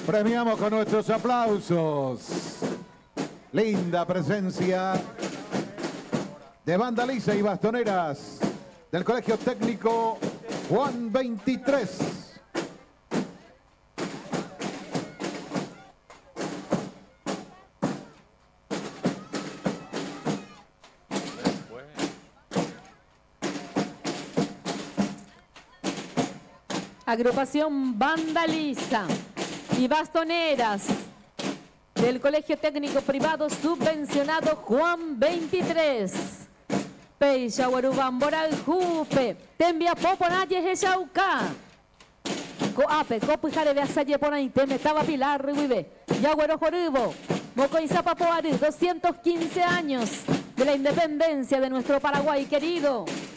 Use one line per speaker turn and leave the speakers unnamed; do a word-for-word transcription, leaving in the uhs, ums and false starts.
Premiamos con nuestros aplausos. Linda presencia de banda lisa y bastoneras del Colegio Técnico Juan veintitrés.
Agrupación Banda Lisa y Bastoneras del Colegio Técnico Privado Subvencionado Juan veintitrés. Peixa Guarubán Boral Jupe, Tembia Poponaye Hechauca. Coape, Copu Jare de Asaye Ponay, Teme Taba Pilar Ribe, Yaguero Jorubo, Mocoizapa Poari, doscientos quince años de la independencia de nuestro Paraguay querido.